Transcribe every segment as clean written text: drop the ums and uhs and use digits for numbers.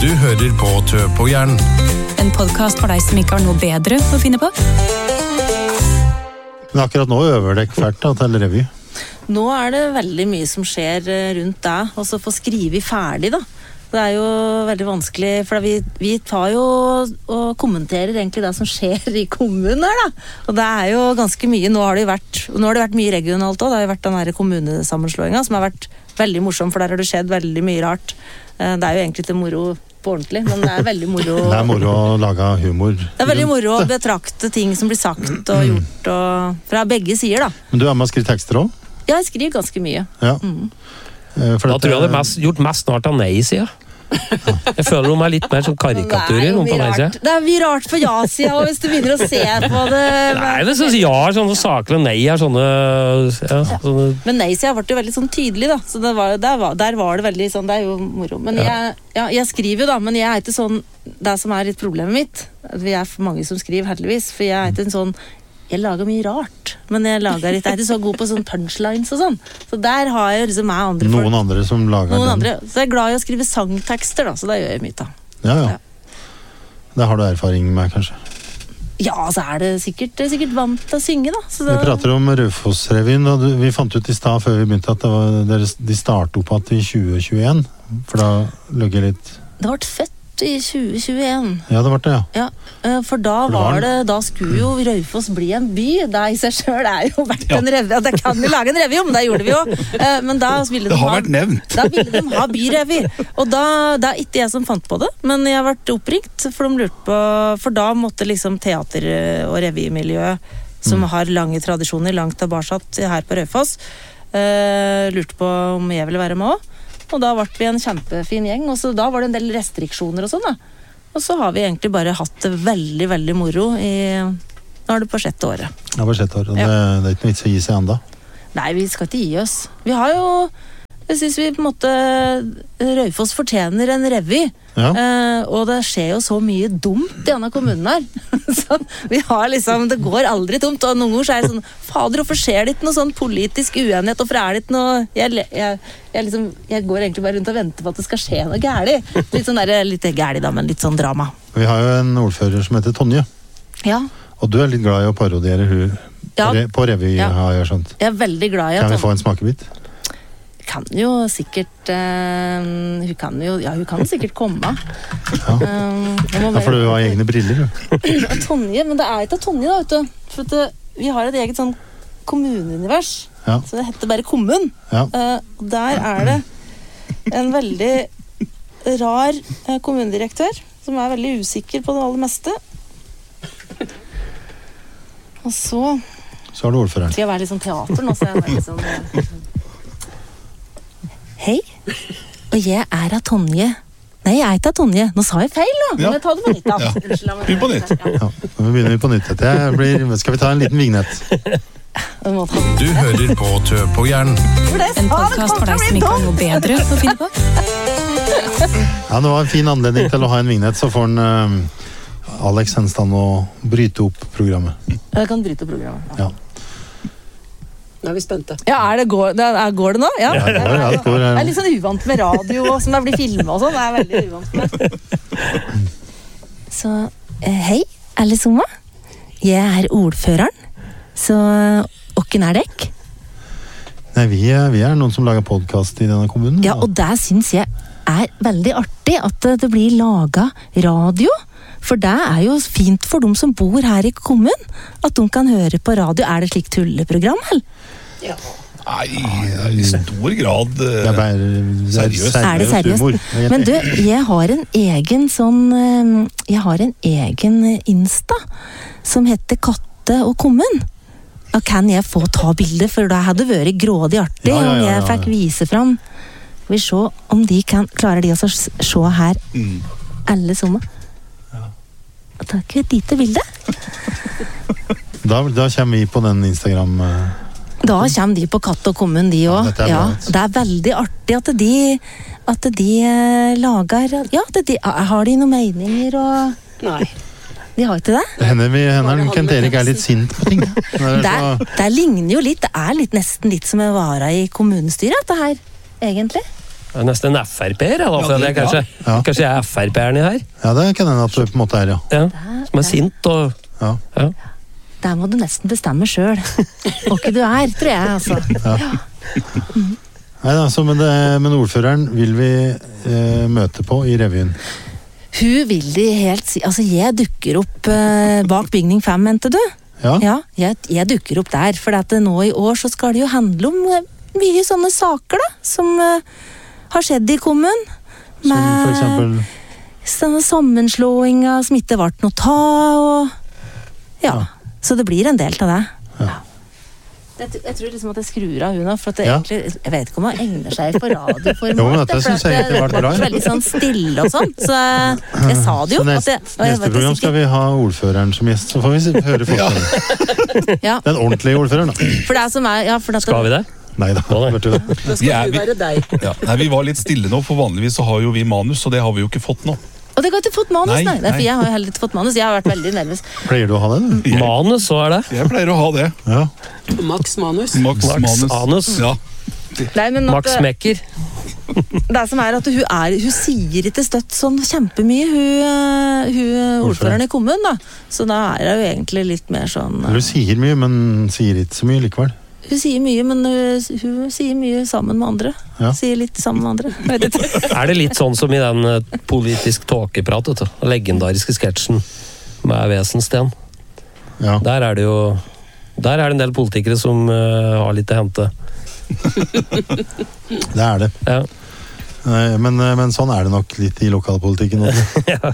Du hører på Tø på hjernen. En podcast for deg som ikke har noe bedre å finne på. Men akkurat nå øver dere fælt da, til revy. Nå det veldig mye som skjer rundt deg, og så få skrive ferdig da. Det jo veldig vanskelig, for vi tar jo og kommenterer egentlig det som skjer i kommunen her da. Og det jo ganske mye, nå har det vært mye regionalt også, det har jo vært den her kommunesammenslåingen som har vært veldig morsom, for der har det skjedd veldig mye rart. Det jo egentlig ikke moro på ordentlig, men det veldig moro. Det moro å lage humor. Det veldig moro å betrakte ting som blir sagt og gjort, og fra begge sider da. Men du med å skrive tekster også? Ja, jeg skriver ganske mye. Ja. Da tror jeg det gjort mest snart av nei-sida. Jeg føler de litt mer som karikaturer på nei-sida. Det mye rart for ja-sida, hvis du begynner å se på det. Nei, det synes jeg sånne saker, og nei sånne... Ja, sånne. Men nei-sida ble jo veldig sånn tydelig da, så der var det veldig sånn, det jo moro. Men jeg skriver jo da, men jeg ikke sånn, det som litt problemet mitt, vi for mange som skriver heldigvis, for jeg ikke en sånn, jeg lager mye rart, men jeg ikke så god på sånn punchlines og sånn. Så der har jeg liksom andre folk. Noen andre som lager noen andre. Så jeg glad i å skrive sangtekster da, så det gjør jeg mye da. Ja. Det har du erfaring med, kanskje? Ja, så det sikkert vant til å synge da. Så Vi prater om Raufoss-revyen, og vi fant ut i sted før vi begynte at de startet opp at i 2021, for da løg jeg litt... Det ble født i 2021. Ja, det var det, ja. For da skulle jo Raufoss bli en by. Det i seg selv jo vært en revy. Det kan vi lage en revy om, det gjorde vi jo. Men da ville det har vært nevnt. Da ville de ha byrevy. Og det ikke jeg som fant på det, men jeg ble oppringt, for de lurte på, for da måtte liksom teater- og revymiljøet, som har lange tradisjoner, langt tilbake her på Raufoss, lurte på om jeg ville være med også. Og da ble vi en kjempefin gjeng, og så da var det en del restriksjoner og sånn da. Og så har vi egentlig bare hatt det veldig, veldig moro nå det på 6. året. Ja, på 6. år, og det ikke noe vits å gi seg enda. Nei, vi skal ikke gi oss. Vi har jo, jeg synes vi på en måte, Raufoss fortjener en revy, og det skjer jo så mye dumt i denne kommunen her. Så vi har liksom, det går aldri tomt, og noen ganger så det sånn, fader, hvorfor skjer det ikke noe sånn politisk uenighet, og hvorfor det ikke noe, jeg går egentlig bare rundt og venter på at det skal skje noe gærlig. Litt sånn litt gærlig da, men litt sånn drama. Vi har jo en ordfører som heter Tonje. Ja. Og du litt glad i å parodiere hun på revy, har jeg skjønt. Jeg veldig glad i Kan vi få en smakebit? Kan jo sikkert hun kan sikkert komme. For du har egne briller, du. Tonje, men det ikke Tonje da, vet du. For vi har et eget sånn kommuneunivers, så det heter bare Kommun. Der det en veldig rar kommunedirektør, som veldig usikker på det aller meste. Og så har du ordføreren. Skal jeg være litt sånn teater nå, så jeg litt sånn... Hei, og jeg av Tonje. Nei, jeg ikke av Tonje. Nå sa jeg feil da, men jeg tar det på nytt da. Begynn på nytt. Nå begynner vi på nytt. Skal vi ta en liten vignett? Du hører på Tø på hjernen. En podcast for deg som ikke har noe bedre å finne på. Ja, det var en fin anledning til å ha en vignett, så får Alex Henstand å bryte opp programmet. Jeg kan bryte opp programmet, ja. Nå vi spente. Ja, går det nå? Ja, det går. Jeg litt sånn uvant med radio, som det blir filmet og sånn. Det veldig uvant med. Så, hei, alle sammen. Jeg ordføreren. Så, hvem dekk? Nei, vi noen som lager podcast i denne kommunen. Ja, og det synes jeg veldig artig at det blir laget radio. For det jo fint for dem som bor her i kommunen, at de kan høre på radio. Det slik tulleprogram, eller? Ja. Nei, i stor grad seriøst. Det seriøst? Men du, jeg har en egen Insta som heter Katte og Kommun. Da kan jeg få ta bilder, for da hadde det vært grådig artig om jeg fikk vise fram. Vi se om klarer de å se her alle sammen. Takk for et lite bilde. Da kommer vi på den Instagram... Da kommer de på Katt og Kommun, de også. Ja, det veldig artig at de lager... Ja, har de noen meninger og... Nei. De har ikke det? Det hender Kent Erik litt sint på ting. Det ligner jo litt, det litt nesten litt som å være i kommunestyret, dette her, egentlig. Jeg er nesten en FRP-er, da, for det kanskje jeg er FRP-eren i her. Ja, det kan hende at du på en måte ja. Som er sint og... Ja. Der må du nesten bestemme selv. Og ikke du er, tror jeg, altså. Nei, altså, men ordføreren vil vi møte på i revyen. Hun vil de helt si... Altså, jeg dukker opp bak bygning 5, mente du? Ja, jeg dukker opp der, for at nå i år så skal det jo handle om mye sånne saker da, som har skjedd i kommunen. Som for eksempel? Sånne sammenslåinger som ikke ble noe ta, og... Ja, så det blir en del av det. Ja. Jeg tror liksom at jeg skrur av hun, for at egentlig, jeg vet ikke om hun egner seg på radioformat. Jo, men dette synes jeg egentlig var bra. Veldig sånn stille og sånn, så jeg sa det jo. Så neste program skal vi ha ordføreren som gjest, så får vi høre forskjellen. Den ordentlige ordføreren da. For det som er, skal vi det? Neida, vet du det. Da skal du være deg. Nei, vi var litt stille nå, for vanligvis så har jo vi manus, og det har vi jo ikke fått nå. Og det har ikke fått manus, nei. For jeg har jo heller ikke fått manus. Jeg har vært veldig nervøs. Pleier du å ha det? Manus, så er det. Jeg pleier å ha det. Ja. Max manus. Max manus. Ja. Nei, men Max Mekker. Det som er at hun sier ikke støtt sånn kjempemye, hun ordføreren i kommunen, da. Så da er det jo egentlig litt mer sånn... Hun sier mye, men sier ikke så mye likevel. Hun sier mye, men hun sier mye sammen med andre. Sier litt sammen med andre. Er det litt sånn som i den politisk tåkeprat, den legendariske sketsjen med Wesensten? Ja. Der er det en del politikere som har litt å hente. Det er det. Ja. Men sånn er det nok litt i lokalpolitikken også. Ja.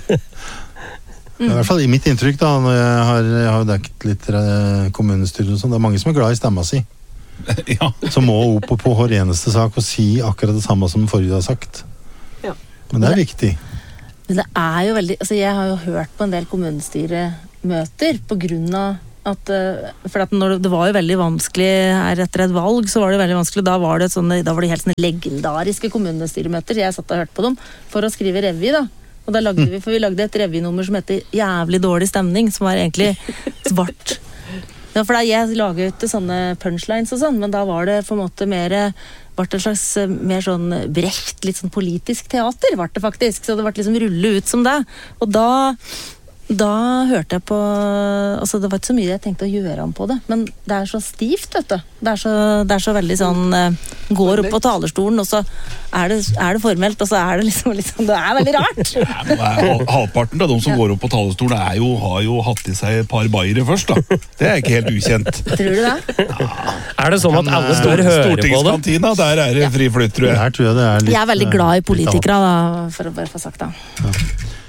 I hvert fall i mitt inntrykk da, når jeg har jo dekket litt kommunestyrer og sånn, det er mange som er glad i stemma si. Ja. Som må opp på hver eneste sak og si akkurat det samme som den forrige har sagt. Ja. Men det er viktig. Men det er jo veldig, altså jeg har jo hørt på en del kommunestyremøter på grunn av at, for at når det var jo veldig vanskelig her etter et valg, så var det veldig vanskelig, da var det helt sånne legendariske kommunestyremøter, jeg satt og hørte på dem for å skrive revy da. Og da lagde vi lagde et revynummer som heter Jævlig dårlig stemning, som var egentlig svart. Ja, for da jeg laget ut sånne punchlines og sånn, men da var det på en måte mer mer sånn Brecht, litt sånn politisk teater, var det faktisk. Så det ble liksom rulle ut som det. Og da hørte jeg på, altså det var ikke så mye jeg tenkte å gjøre om på det, men det er så stivt, vet du. Det er så veldig sånn, går opp på talerstolen, og så er det formelt, og så er det liksom, det er veldig rart. Halvparten av de som går opp på talerstolen har jo hatt i seg et par baiere først da. Det er ikke helt ukjent. Tror du det? Ja. Er det sånn at alle står og hører på det? Stortingskantina, der er det fri flytt, tror jeg. Der tror jeg det er litt... Jeg er veldig glad i politikere da, for å bare få sagt det. Ja.